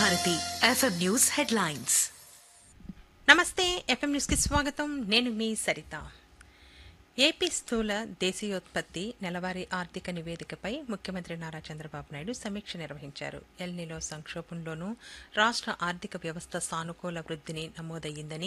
Bharati FM news headlines. నమస్తే, FM news కి స్వాగతం. నేను మీ సరిత. ఏపీ స్థూల దేశీయోత్పత్తి నెలవారీ ఆర్థిక నివేదికపై ముఖ్యమంత్రి నారా చంద్రబాబు నాయుడు సమీక్ష నిర్వహించారు. ఎల్నిలో సంక్షోభంలోనూ రాష్ట్ర ఆర్థిక వ్యవస్థ సానుకూల వృద్ధిని నమోదయ్యిందని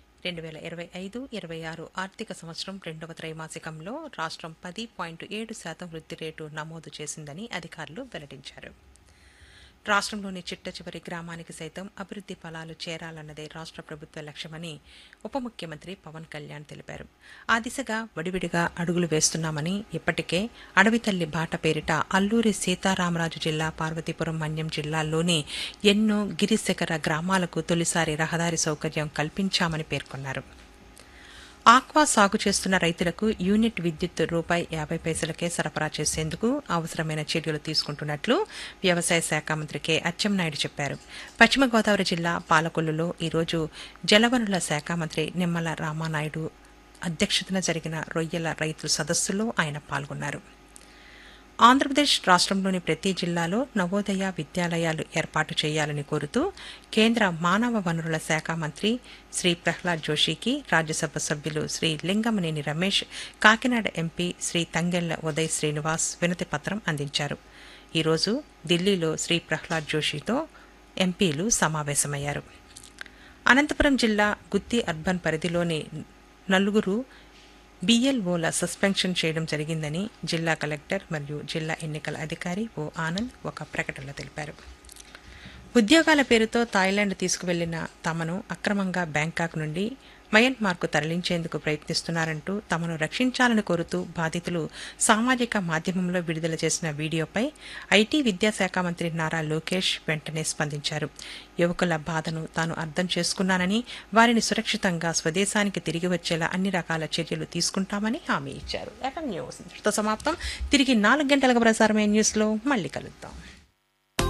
2025-26 ఆర్థిక సంవత్సరం రెండవ త్రైమాసికంలో రాష్ట్రం 10.7% వృద్ధి రేటు నమోదు చేసిందని అధికారులు వెల్లడించారు. రాష్ట్రంలోని చిట్ట చివరి గ్రామానికి సైతం అభివృద్ది ఫలాలు చేరాలన్నదే రాష్ట్ర ప్రభుత్వ లక్ష్యమని ఉప ముఖ్యమంత్రి పవన్ కళ్యాణ్ తెలిపారు. ఆ దిశగా వడివిడిగా అడుగులు వేస్తున్నామని, ఇప్పటికే అడవితల్లి బాట పేరిట అల్లూరి సీతారామరాజు జిల్లా, పార్వతీపురం మన్యం జిల్లాల్లోని ఎన్నో గిరిశిఖర గ్రామాలకు తొలిసారి రహదారి సౌకర్యం కల్పించామని పేర్కొన్నారు. ఆక్వా సాగు చేస్తున్న రైతులకు యూనిట్ విద్యుత్ ₹50 సరఫరా చేసేందుకు అవసరమైన చర్యలు తీసుకుంటున్నట్లు వ్యవసాయ శాఖ మంత్రి కె అచ్చెన్నాయుడు చెప్పారు. పశ్చిమ గోదావరి జిల్లా పాలకొల్లులో ఈరోజు జలవనరుల శాఖ మంత్రి నిమ్మల రామానాయుడు అధ్యక్షతన జరిగిన రొయ్యల రైతుల సదస్సులో ఆయన పాల్గొన్నారు. ఆంధ్రప్రదేశ్ రాష్ట్రంలోని ప్రతి జిల్లాలో నవోదయ విద్యాలయాలు ఏర్పాటు చేయాలని కోరుతూ కేంద్ర మానవ వనరుల శాఖ మంత్రి శ్రీ ప్రహ్లాద్ జోషికి రాజ్యసభ సభ్యులు శ్రీ లింగమనేని రమేష్, కాకినాడ ఎంపీ శ్రీ తంగెళ్ల ఉదయ్ శ్రీనివాస్ వినతి పత్రం అందించారు. ఈరోజు ఢిల్లీలో శ్రీ ప్రహ్లాద్ జోషితో ఎంపీలు సమావేశమయ్యారు. అనంతపురం జిల్లా గుత్తి అర్బన్ పరిధిలోని 4 BLOల సస్పెన్షన్ చేయడం జరిగిందని జిల్లా కలెక్టర్ మరియు జిల్లా ఎన్నికల అధికారి ఓ ఆనంద్ ఒక ప్రకటనలో తెలిపారు. ఉద్యోగాల పేరుతో థాయిలాండ్ తీసుకువెళ్లిన తమను అక్రమంగా బ్యాంకాక్ నుండి మయన్మార్కు తరలించేందుకు ప్రయత్నిస్తున్నారంటూ తమను రక్షించాలని కోరుతూ బాధితులు సామాజిక మాధ్యమంలో విడుదల చేసిన వీడియోపై ఐటీ విద్యాశాఖ మంత్రి నారా లోకేష్ వెంటనే స్పందించారు. యువకుల బాధను తాను అర్థం చేసుకున్నానని, వారిని సురక్షితంగా స్వదేశానికి తిరిగి వచ్చేలా అన్ని రకాల చర్యలు తీసుకుంటామని హామీ ఇచ్చారు. ఎఫ్ఎం న్యూస్ సమాప్తం. తిరిగి 4 గంటలకు ప్రసారమైన న్యూస్లో మళ్ళీ కలుద్దాం.